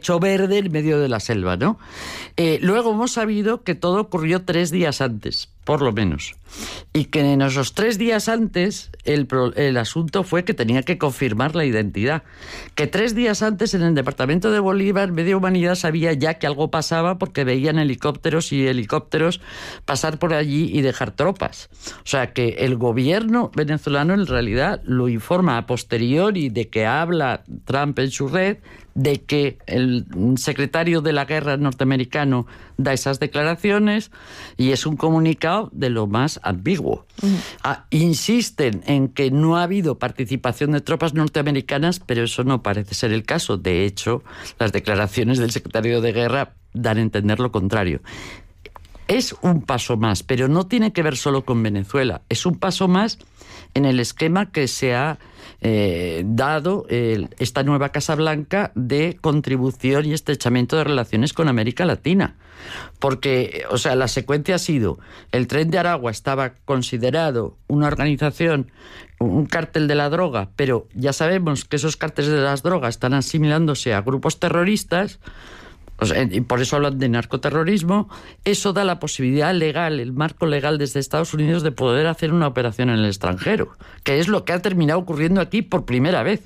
lecho verde en medio de la selva, ¿no? Luego hemos sabido que todo ocurrió 3 días antes, por lo menos. Y que en esos 3 días antes el asunto fue que tenía que confirmar la identidad. Que 3 días antes en el departamento de Bolívar, Media Humanidad sabía ya que algo pasaba porque veían helicópteros pasar por allí y dejar tropas. O sea que el gobierno venezolano en realidad lo informa a posteriori de que habla Trump en su red, de que el secretario de la guerra norteamericano da esas declaraciones y es un comunicado de lo más ambiguo. Insisten en que no ha habido participación de tropas norteamericanas, pero eso no parece ser el caso. De hecho, las declaraciones del secretario de guerra dan a entender lo contrario. Es un paso más, pero no tiene que ver solo con Venezuela. Es un paso más en el esquema que se ha dado esta nueva Casa Blanca de contribución y estrechamiento de relaciones con América Latina. Porque, o sea, la secuencia ha sido: el Tren de Aragua estaba considerado una organización, un cártel de la droga, pero ya sabemos que esos cárteles de las drogas están asimilándose a grupos terroristas. O sea, y por eso hablan de narcoterrorismo. Eso da la posibilidad legal, el marco legal desde Estados Unidos de poder hacer una operación en el extranjero, que es lo que ha terminado ocurriendo aquí por primera vez.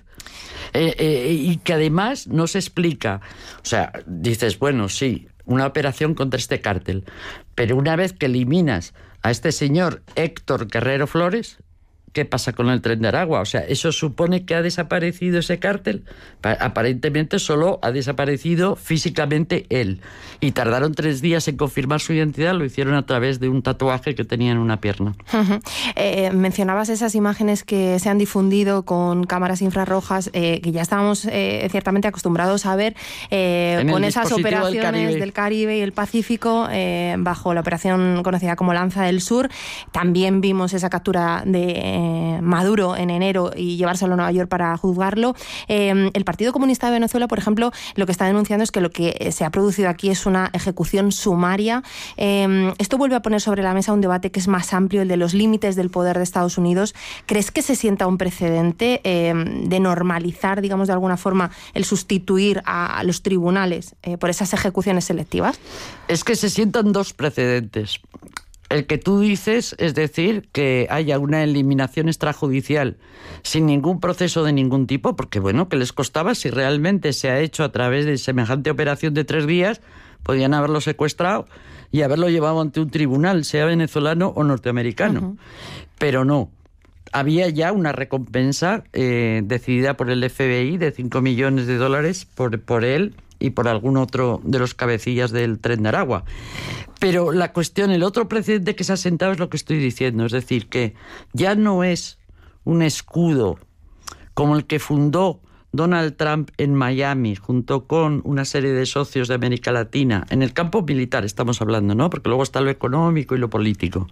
Y que además no se explica. O sea, dices, bueno, sí, una operación contra este cártel, pero una vez que eliminas a este señor Héctor Guerrero Flores, ¿qué pasa con el Tren de Aragua? O sea, ¿eso supone que ha desaparecido ese cártel? Aparentemente solo ha desaparecido físicamente él. Y tardaron 3 días en confirmar su identidad, lo hicieron a través de un tatuaje que tenía en una pierna. Mencionabas esas imágenes que se han difundido con cámaras infrarrojas, que ya estábamos ciertamente acostumbrados a ver con esas operaciones del Caribe y el Pacífico, bajo la operación conocida como Lanza del Sur. También vimos esa captura de Maduro en enero y llevárselo a Nueva York para juzgarlo. El Partido Comunista de Venezuela, por ejemplo, lo que está denunciando es que lo que se ha producido aquí es una ejecución sumaria. Esto vuelve a poner sobre la mesa un debate que es más amplio, el de los límites del poder de Estados Unidos. ¿Crees que se sienta un precedente de normalizar, digamos, de alguna forma, el sustituir a los tribunales por esas ejecuciones selectivas? Es que se sientan 2 precedentes. El que tú dices, es decir, que haya una eliminación extrajudicial sin ningún proceso de ningún tipo, porque bueno, ¿qué les costaba? Si realmente se ha hecho a través de semejante operación de 3 días, podían haberlo secuestrado y haberlo llevado ante un tribunal, sea venezolano o norteamericano. Pero no. Había ya una recompensa decidida por el FBI de $5 millones por él y por algún otro de los cabecillas del Tren de Aragua. Pero la cuestión, el otro precedente que se ha sentado es lo que estoy diciendo, es decir, que ya no es un escudo como el que fundó Donald Trump en Miami, junto con una serie de socios de América Latina, en el campo militar estamos hablando, ¿no? Porque luego está lo económico y lo político,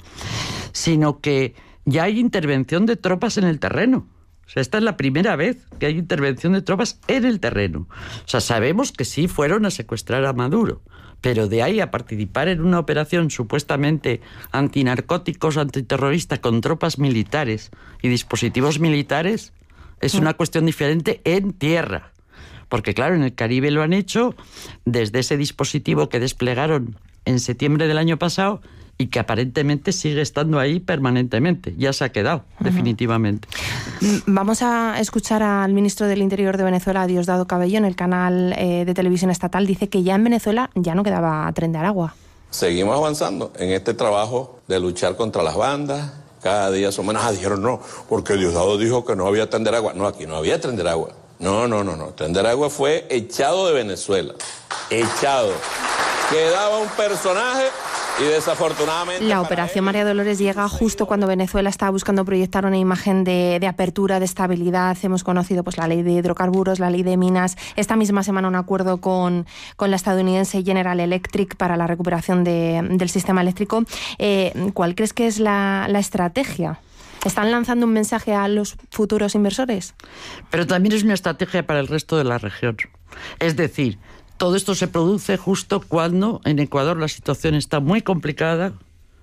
sino que ya hay intervención de tropas en el terreno. O sea, esta es la primera vez que hay intervención de tropas en el terreno. O sea, sabemos que sí fueron a secuestrar a Maduro, pero de ahí a participar en una operación supuestamente antinarcóticos, antiterrorista, con tropas militares y dispositivos militares, es una cuestión diferente en tierra. Porque claro, en el Caribe lo han hecho desde ese dispositivo que desplegaron en septiembre del año pasado y que aparentemente sigue estando ahí permanentemente. Ya se ha quedado, definitivamente. Vamos a escuchar al ministro del Interior de Venezuela, Diosdado Cabello, en el canal de televisión estatal. Dice que ya en Venezuela ya no quedaba Tren de Aragua. Seguimos avanzando en este trabajo de luchar contra las bandas. Cada día son menos. Dijeron no, porque Diosdado dijo que no había Tren de Aragua. No, aquí no había Tren de Aragua. No. Tren de Aragua fue echado de Venezuela. Echado. Quedaba un personaje y desafortunadamente... La operación María Dolores llega justo cuando Venezuela está buscando proyectar una imagen de apertura, de estabilidad. Hemos conocido pues la ley de hidrocarburos, la ley de minas. Esta misma semana un acuerdo con la estadounidense General Electric para la recuperación del sistema eléctrico. ¿Cuál crees que es la estrategia? ¿Están lanzando un mensaje a los futuros inversores? Pero también es una estrategia para el resto de la región. Es decir, todo esto se produce justo cuando en Ecuador la situación está muy complicada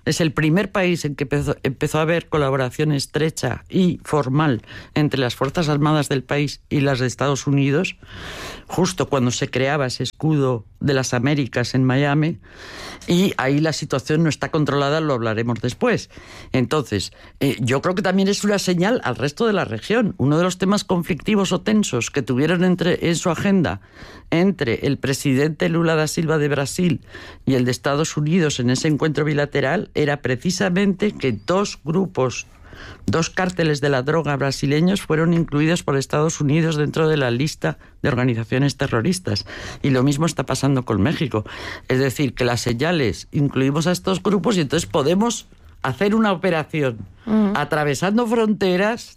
Es el primer país en que empezó a haber colaboración estrecha y formal entre las Fuerzas Armadas del país y las de Estados Unidos, justo cuando se creaba ese escudo de las Américas en Miami, y ahí la situación no está controlada, lo hablaremos después. Entonces, yo creo que también es una señal al resto de la región. Uno de los temas conflictivos o tensos que tuvieron en su agenda entre el presidente Lula da Silva de Brasil y el de Estados Unidos en ese encuentro bilateral era precisamente que dos cárteles de la droga brasileños fueron incluidos por Estados Unidos dentro de la lista de organizaciones terroristas. Y lo mismo está pasando con México. Es decir, que las señales, incluimos a estos grupos y entonces podemos hacer una operación atravesando fronteras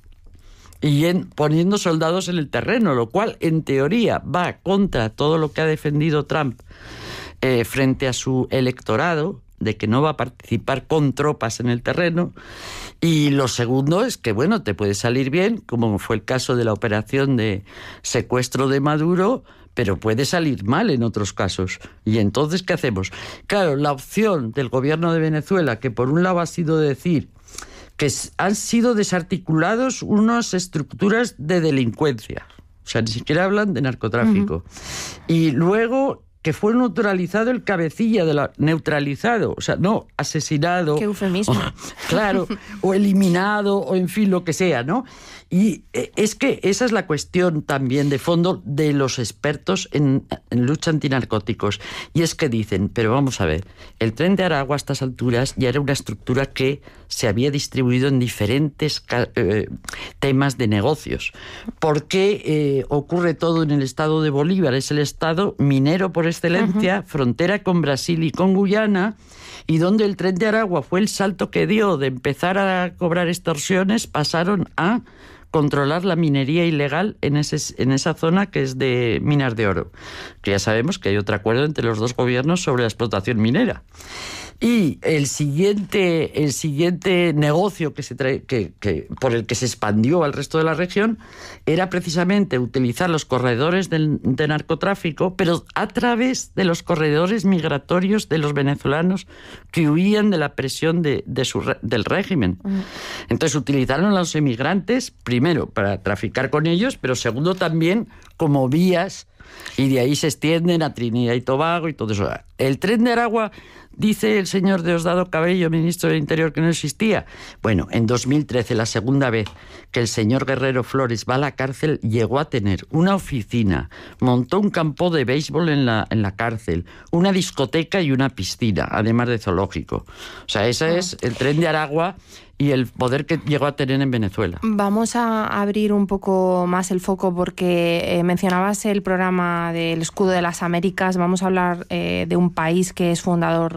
y poniendo soldados en el terreno, lo cual en teoría va contra todo lo que ha defendido Trump frente a su electorado, de que no va a participar con tropas en el terreno. Y lo segundo es que, bueno, te puede salir bien, como fue el caso de la operación de secuestro de Maduro, pero puede salir mal en otros casos. ¿Y entonces qué hacemos? Claro, la opción del gobierno de Venezuela, que por un lado ha sido decir que han sido desarticulados unas estructuras de delincuencia. O sea, ni siquiera hablan de narcotráfico. Y luego que fue neutralizado el cabecilla de la... Neutralizado, o sea, no asesinado. Qué eufemismo. Claro, o eliminado, o en fin, lo que sea, ¿no? Y es que esa es la cuestión también de fondo de los expertos en lucha antinarcóticos. Y es que dicen, pero vamos a ver, el Tren de Aragua a estas alturas ya era una estructura que se había distribuido en diferentes temas de negocios. ¿Por qué ocurre todo en el estado de Bolívar? Es el estado minero por excelencia, frontera con Brasil y con Guyana, y donde el Tren de Aragua fue el salto que dio de empezar a cobrar extorsiones, pasaron a controlar la minería ilegal en esa zona que es de minas de oro. Que ya sabemos que hay otro acuerdo entre los dos gobiernos sobre la explotación minera. Y el siguiente negocio por el que se expandió al resto de la región era precisamente utilizar los corredores de narcotráfico, pero a través de los corredores migratorios de los venezolanos que huían de la presión del régimen. Entonces utilizaron a los emigrantes, primero, para traficar con ellos, pero segundo también como vías, y de ahí se extienden a Trinidad y Tobago y todo eso. El Tren de Aragua, dice el señor Diosdado Cabello, ministro del Interior, que no existía. Bueno, en 2013, la segunda vez que el señor Guerrero Flores va a la cárcel, llegó a tener una oficina, montó un campo de béisbol en la cárcel, una discoteca y una piscina, además de zoológico. O sea, ese es el Tren de Aragua y el poder que llegó a tener en Venezuela. Vamos a abrir un poco más el foco porque mencionabas el programa del Escudo de las Américas. Vamos a hablar de un país que es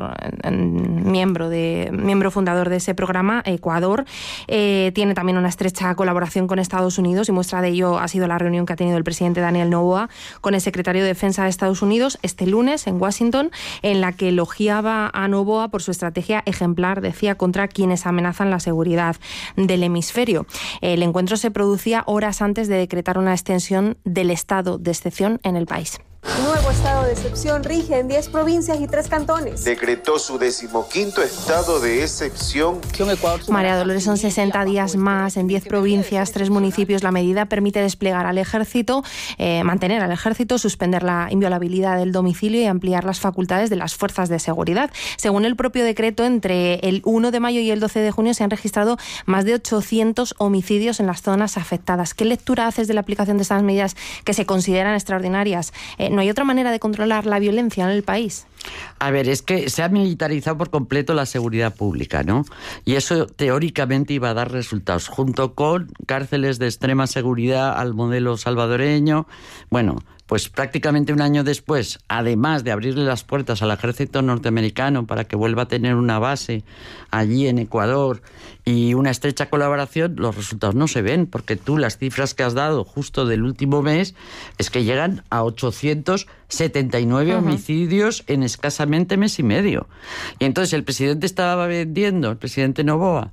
miembro fundador de ese programa, Ecuador. Tiene también una estrecha colaboración con Estados Unidos y muestra de ello ha sido la reunión que ha tenido el presidente Daniel Noboa con el secretario de Defensa de Estados Unidos este lunes en Washington, en la que elogiaba a Noboa por su estrategia ejemplar, decía, contra quienes amenazan la seguridad del hemisferio. El encuentro se producía horas antes de decretar una extensión del estado de excepción en el país. Nuevo estado de excepción rige en 10 provincias y 3 cantones. Decretó su 15º estado de excepción. María Dolores, son 60 días más en 10 provincias, 3 municipios. La medida permite desplegar al ejército, mantener al ejército, suspender la inviolabilidad del domicilio y ampliar las facultades de las fuerzas de seguridad. Según el propio decreto, entre el 1 de mayo y el 12 de junio se han registrado más de 800 homicidios en las zonas afectadas. ¿Qué lectura haces de la aplicación de estas medidas que se consideran extraordinarias? ¿No hay otra manera de controlar la violencia en el país? A ver, es que se ha militarizado por completo la seguridad pública, ¿no? Y eso teóricamente iba a dar resultados, junto con cárceles de extrema seguridad al modelo salvadoreño. Bueno, pues prácticamente un año después, además de abrirle las puertas al ejército norteamericano para que vuelva a tener una base allí en Ecuador y una estrecha colaboración, los resultados no se ven, porque tú las cifras que has dado justo del último mes es que llegan a 879 homicidios en escasamente mes y medio. Y entonces el presidente estaba vendiendo, el presidente Noboa,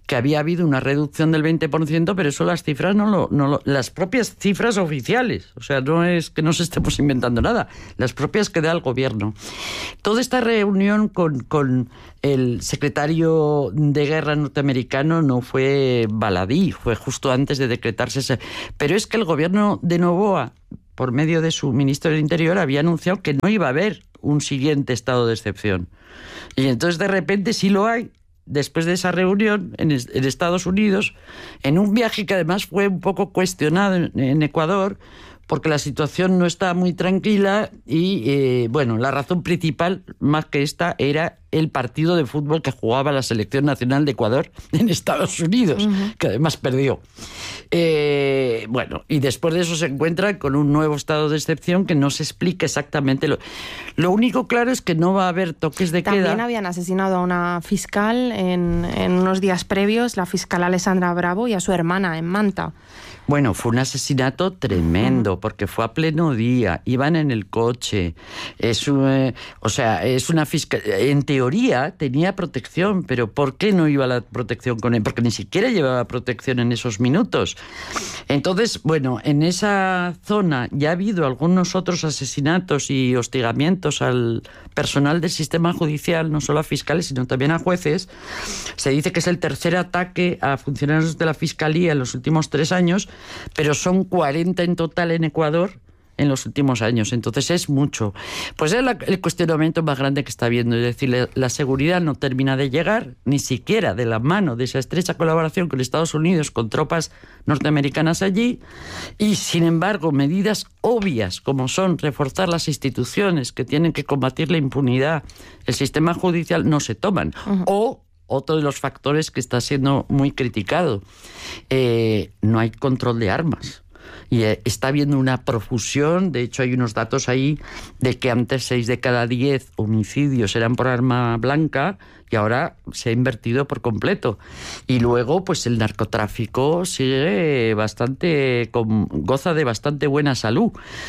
que había habido una reducción del 20%, pero eso las cifras las propias cifras oficiales, o sea, no es que nos estemos inventando nada, las propias que da el gobierno. Toda esta reunión con el secretario de Guerra norteamericano no fue baladí, fue justo antes de decretarse ese. Pero es que el gobierno de Noboa, por medio de su ministro del Interior, había anunciado que no iba a haber un siguiente estado de excepción. Y entonces de repente sí lo hay, después de esa reunión en Estados Unidos, en un viaje que además fue un poco cuestionado en Ecuador, porque la situación no está muy tranquila y, la razón principal, más que esta, era el partido de fútbol que jugaba la Selección Nacional de Ecuador en Estados Unidos, que además perdió. Y después de eso se encuentra con un nuevo estado de excepción que no se explica exactamente. Lo único claro es que no va a haber toques de queda. También habían asesinado a una fiscal en unos días previos, la fiscal Alessandra Bravo, y a su hermana en Manta. Bueno, fue un asesinato tremendo, porque fue a pleno día, iban en el coche. Es una fiscal. En teoría tenía protección, pero ¿por qué no iba la protección con él? Porque ni siquiera llevaba protección en esos minutos. Entonces, en esa zona ya ha habido algunos otros asesinatos y hostigamientos al personal del sistema judicial, no solo a fiscales, sino también a jueces. Se dice que es el tercer ataque a funcionarios de la Fiscalía en los últimos 3 años, pero son 40 en total en Ecuador en los últimos años, entonces es mucho. Pues es el cuestionamiento más grande que está habiendo, es decir, la seguridad no termina de llegar, ni siquiera de la mano de esa estrecha colaboración con Estados Unidos, con tropas norteamericanas allí, y sin embargo medidas obvias como son reforzar las instituciones que tienen que combatir la impunidad, el sistema judicial, no se toman. O otro de los factores que está siendo muy criticado, no hay control de armas. Y está habiendo una profusión, de hecho hay unos datos ahí de que antes 6 de cada 10 homicidios eran por arma blanca y ahora se ha invertido por completo. Y luego pues el narcotráfico sigue goza de bastante buena salud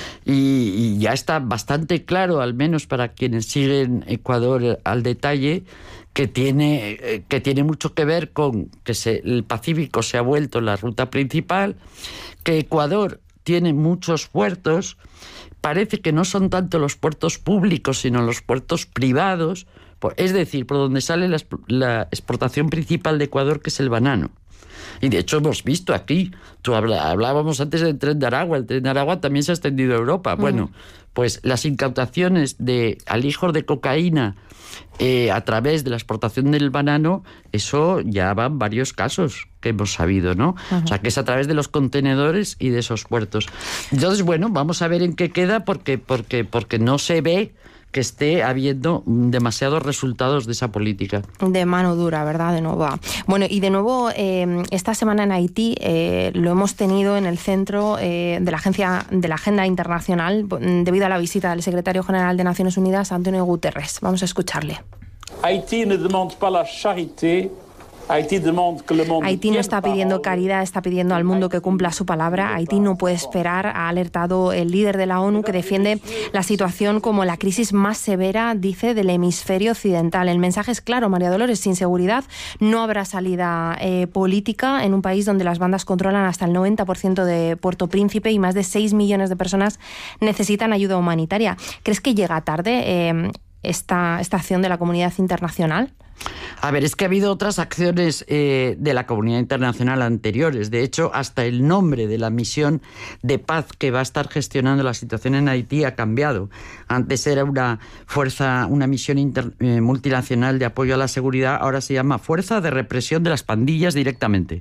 y ya está bastante claro, al menos para quienes siguen Ecuador al detalle, que tiene mucho que ver con que el Pacífico se ha vuelto la ruta principal, que Ecuador tiene muchos puertos, parece que no son tanto los puertos públicos, sino los puertos privados, es decir, por donde sale la exportación principal de Ecuador, que es el banano. Y de hecho hemos visto aquí, hablábamos antes del Tren de Aragua, el Tren de Aragua también se ha extendido a Europa. Bueno, pues las incautaciones de alijos de cocaína a través de la exportación del banano, eso ya van varios casos que hemos sabido, ¿no? O sea, que es a través de los contenedores y de esos puertos. Entonces, vamos a ver en qué queda, porque no se ve que esté habiendo demasiados resultados de esa política. De mano dura, ¿verdad? De nuevo. Bueno, y de nuevo, esta semana en Haití lo hemos tenido en el centro de la Agenda Internacional debido a la visita del secretario general de Naciones Unidas, Antonio Guterres. Vamos a escucharle. Haití ne demande pas la charité. Haití no está pidiendo caridad, está pidiendo al mundo que cumpla su palabra. Haití no puede esperar, ha alertado el líder de la ONU, que defiende la situación como la crisis más severa, dice, del hemisferio occidental. El mensaje es claro, María Dolores: sin seguridad no habrá salida política en un país donde las bandas controlan hasta el 90% de Puerto Príncipe y más de 6 millones de personas necesitan ayuda humanitaria. ¿Crees que llega tarde esta acción de la comunidad internacional? A ver, es que ha habido otras acciones de la comunidad internacional anteriores. De hecho, hasta el nombre de la misión de paz que va a estar gestionando la situación en Haití ha cambiado. Antes era una misión multinacional de apoyo a la seguridad, ahora se llama Fuerza de Represión de las Pandillas directamente.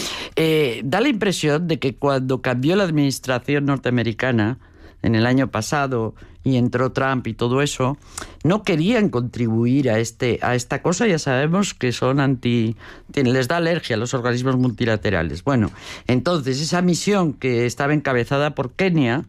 Da la impresión de que cuando cambió la administración norteamericana en el año pasado y entró Trump y todo eso, no querían contribuir a esta cosa. Ya sabemos que les da alergia a los organismos multilaterales. Bueno, entonces esa misión que estaba encabezada por Kenia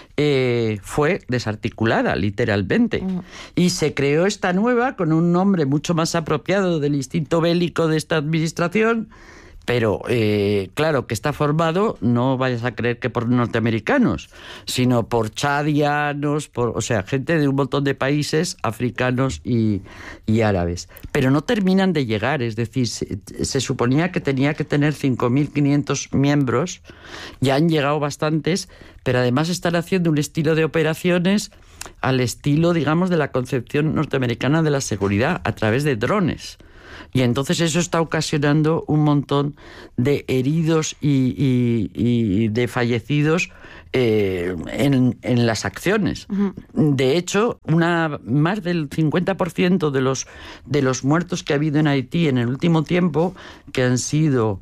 fue desarticulada, literalmente. Y se creó esta nueva con un nombre mucho más apropiado del instinto bélico de esta administración, Pero, claro, que está formado, no vayas a creer que por norteamericanos, sino por chadianos, o sea, gente de un montón de países, africanos y árabes. Pero no terminan de llegar, es decir, se suponía que tenía que tener 5.500 miembros, ya han llegado bastantes, pero además están haciendo un estilo de operaciones al estilo, digamos, de la concepción norteamericana de la seguridad, a través de drones. Y entonces eso está ocasionando un montón de heridos y de fallecidos en las acciones. Uh-huh. De hecho, más del 50% de los muertos que ha habido en Haití en el último tiempo, que han sido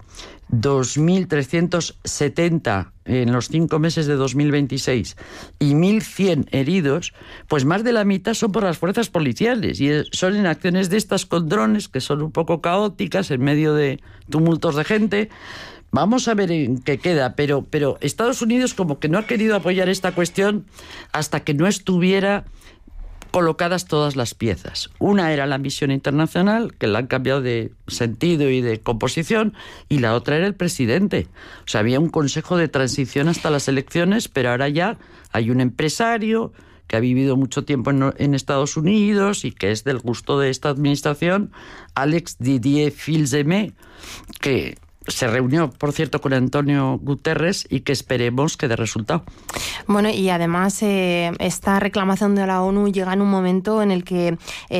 2.370 en los 5 meses de 2026 y 1.100 heridos, pues más de la mitad son por las fuerzas policiales y son en acciones de estas con drones que son un poco caóticas en medio de tumultos de gente. Vamos a ver en qué queda, pero Estados Unidos como que no ha querido apoyar esta cuestión hasta que no estuviera colocadas todas las piezas. Una era la misión internacional, que la han cambiado de sentido y de composición, y la otra era el presidente. O sea, había un consejo de transición hasta las elecciones, pero ahora ya hay un empresario que ha vivido mucho tiempo en Estados Unidos y que es del gusto de esta administración, Alex Didier Fils-Aimé, que se reunió, por cierto, con Antonio Guterres y que esperemos que dé resultado. Bueno, y además esta reclamación de la ONU llega en un momento en el que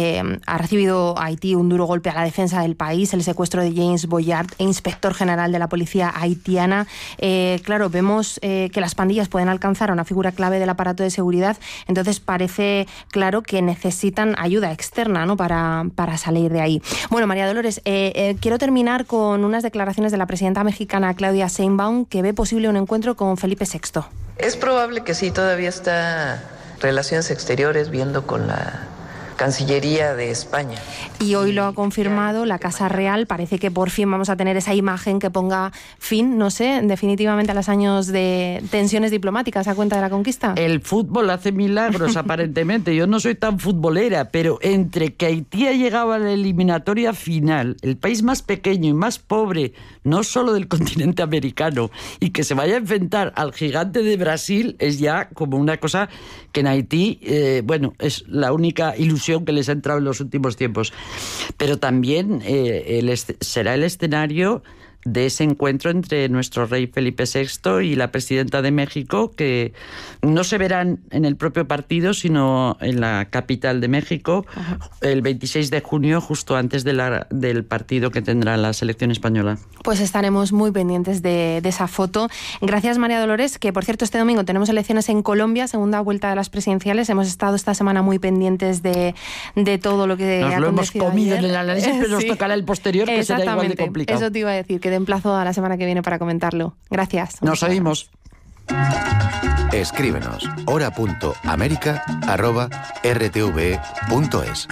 ha recibido Haití un duro golpe a la defensa del país, el secuestro de James Boyard, inspector general de la policía haitiana. Claro, vemos que las pandillas pueden alcanzar a una figura clave del aparato de seguridad, entonces parece claro que necesitan ayuda externa, ¿no?, para salir de ahí. Bueno, María Dolores, quiero terminar con unas declaraciones de la presidenta mexicana Claudia Sheinbaum, que ve posible un encuentro con Felipe VI. Es probable que sí, todavía está Relaciones Exteriores viendo con la Cancillería de España. Y hoy lo ha confirmado la Casa Real. Parece que por fin vamos a tener esa imagen que ponga fin, no sé, definitivamente a los años de tensiones diplomáticas a cuenta de la conquista. El fútbol hace milagros, aparentemente. Yo no soy tan futbolera, pero entre que Haití ha llegado a la eliminatoria final, el país más pequeño y más pobre, no solo del continente americano, y que se vaya a enfrentar al gigante de Brasil, es ya como una cosa que en Haití, es la única ilusión que les ha entrado en los últimos tiempos. Pero también será el escenario de ese encuentro entre nuestro rey Felipe VI y la presidenta de México, que no se verán en el propio partido, sino en la capital de México, el 26 de junio, justo antes del partido que tendrá la selección española. Pues estaremos muy pendientes de esa foto. Gracias, María Dolores, que por cierto este domingo tenemos elecciones en Colombia, segunda vuelta de las presidenciales. Hemos estado esta semana muy pendientes de todo lo que nos ha lo hemos comido ayer. En el análisis, pero nos tocará el posterior, que será igual de complicado. Eso te iba a decir, que te emplazo a la semana que viene para comentarlo. Gracias. Nos oímos. Escríbenos hora.america@rtve.es.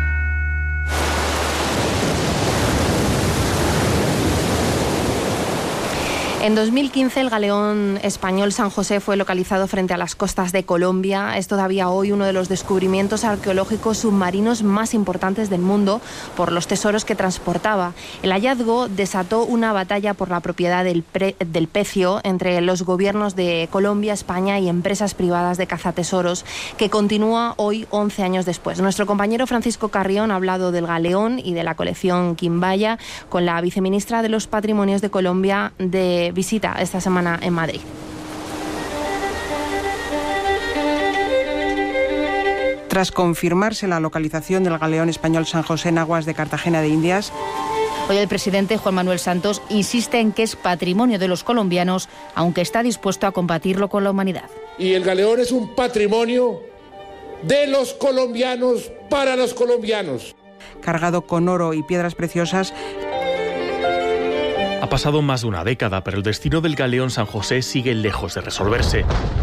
En 2015 el galeón español San José fue localizado frente a las costas de Colombia. Es todavía hoy uno de los descubrimientos arqueológicos submarinos más importantes del mundo por los tesoros que transportaba. El hallazgo desató una batalla por la propiedad del pecio entre los gobiernos de Colombia, España y empresas privadas de cazatesoros, que continúa hoy 11 años después. Nuestro compañero Francisco Carrión ha hablado del galeón y de la colección Quimbaya con la viceministra de los Patrimonios de Colombia de visita esta semana en Madrid. Tras confirmarse la localización del galeón español San José en aguas de Cartagena de Indias, hoy el presidente Juan Manuel Santos insiste en que es patrimonio de los colombianos, aunque está dispuesto a combatirlo con la humanidad. Y el galeón es un patrimonio de los colombianos para los colombianos. Cargado con oro y piedras preciosas. Ha pasado más de una década, pero el destino del galeón San José sigue lejos de resolverse.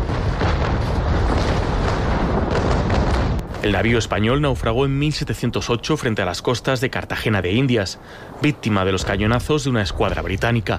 El navío español naufragó en 1708 frente a las costas de Cartagena de Indias, víctima de los cañonazos de una escuadra británica.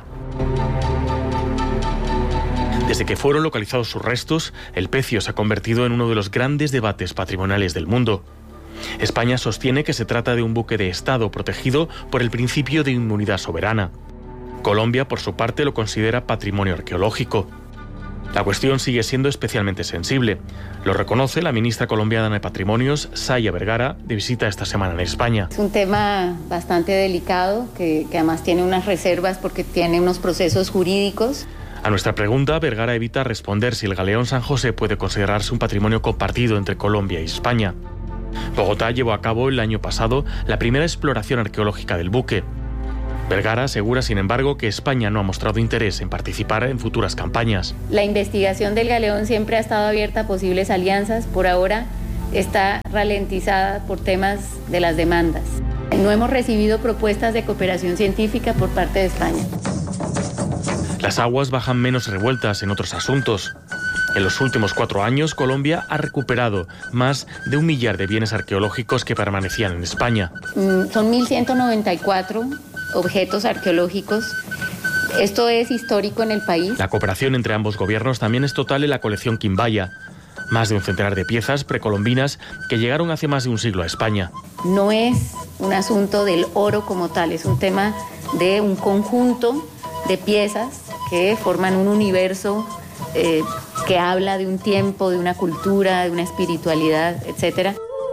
Desde que fueron localizados sus restos, el pecio se ha convertido en uno de los grandes debates patrimoniales del mundo. España sostiene que se trata de un buque de Estado protegido por el principio de inmunidad soberana. Colombia, por su parte, lo considera patrimonio arqueológico. La cuestión sigue siendo especialmente sensible. Lo reconoce la ministra colombiana de Patrimonios, Saya Vergara, de visita esta semana en España. Es un tema bastante delicado, que además tiene unas reservas porque tiene unos procesos jurídicos. A nuestra pregunta, Vergara evita responder si el galeón San José puede considerarse un patrimonio compartido entre Colombia y España. Bogotá llevó a cabo el año pasado la primera exploración arqueológica del buque. Vergara asegura, sin embargo, que España no ha mostrado interés en participar en futuras campañas. La investigación del galeón siempre ha estado abierta a posibles alianzas. Por ahora está ralentizada por temas de las demandas. No hemos recibido propuestas de cooperación científica por parte de España. Las aguas bajan menos revueltas en otros asuntos. En los últimos 4 años, Colombia ha recuperado más de 1 millar de bienes arqueológicos que permanecían en España. Son 1.194 objetos arqueológicos. Esto es histórico en el país. La cooperación entre ambos gobiernos también es total en la colección Quimbaya. Más de un centenar de piezas precolombinas que llegaron hace más de un siglo a España. No es un asunto del oro como tal, es un tema de un conjunto de piezas que forman un universo que habla de un tiempo, de una cultura, de una espiritualidad, etc.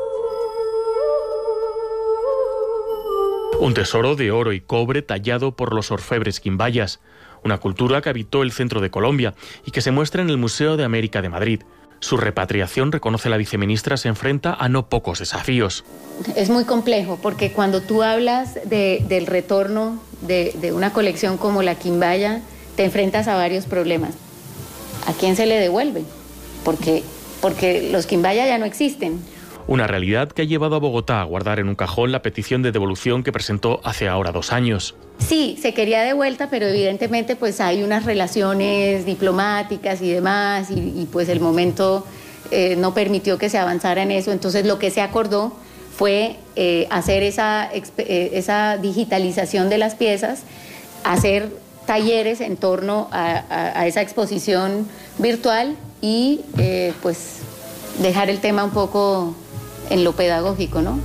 Un tesoro de oro y cobre tallado por los orfebres quimbayas, una cultura que habitó el centro de Colombia y que se muestra en el Museo de América de Madrid. Su repatriación, reconoce la viceministra, se enfrenta a no pocos desafíos. Es muy complejo porque cuando tú hablas del retorno de una colección como la Quimbaya, te enfrentas a varios problemas. ¿A quién se le devuelve? Porque los Quimbaya ya no existen. Una realidad que ha llevado a Bogotá a guardar en un cajón la petición de devolución que presentó hace ahora 2 años. Sí, se quería de vuelta, pero evidentemente pues hay unas relaciones diplomáticas y demás, y pues el momento no permitió que se avanzara en eso. Entonces lo que se acordó fue hacer esa digitalización de las piezas, hacer talleres en torno a esa exposición virtual y pues dejar el tema un poco en lo pedagógico, ¿no?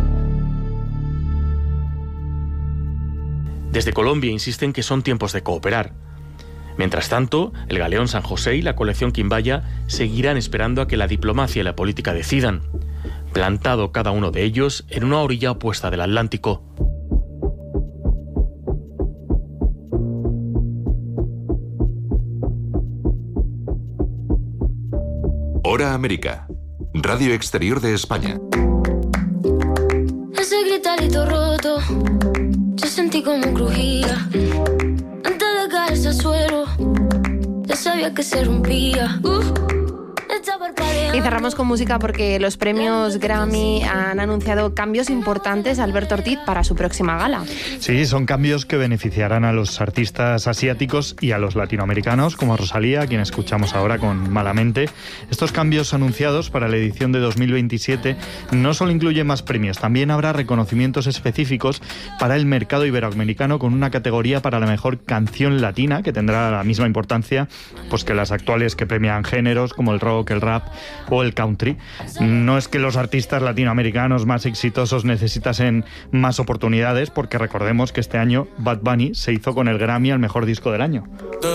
Desde Colombia insisten que son tiempos de cooperar. Mientras tanto, el galeón San José y la colección Quimbaya seguirán esperando a que la diplomacia y la política decidan, plantado cada uno de ellos en una orilla opuesta del Atlántico. Hora América, Radio Exterior de España. Ese gritarito roto, yo sentí como crujía. Antes de caerse al suelo, ya sabía que se rompía. Y cerramos con música porque los premios Grammy han anunciado cambios importantes, Alberto Ortiz, para su próxima gala. Sí, son cambios que beneficiarán a los artistas asiáticos y a los latinoamericanos, como Rosalía, a quien escuchamos ahora con Malamente. Estos cambios anunciados para la edición de 2027 no solo incluyen más premios, también habrá reconocimientos específicos para el mercado iberoamericano, con una categoría para la mejor canción latina, que tendrá la misma importancia pues que las actuales que premian géneros como el rock, el rap o el country. No es que los artistas latinoamericanos más exitosos necesitasen más oportunidades, porque recordemos que este año Bad Bunny se hizo con el Grammy al mejor disco del año.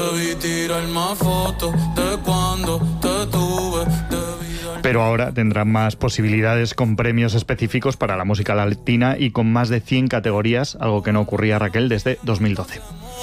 Pero ahora tendrán más posibilidades con premios específicos para la música latina y con más de 100 categorías, algo que no ocurría, Raquel, desde 2012.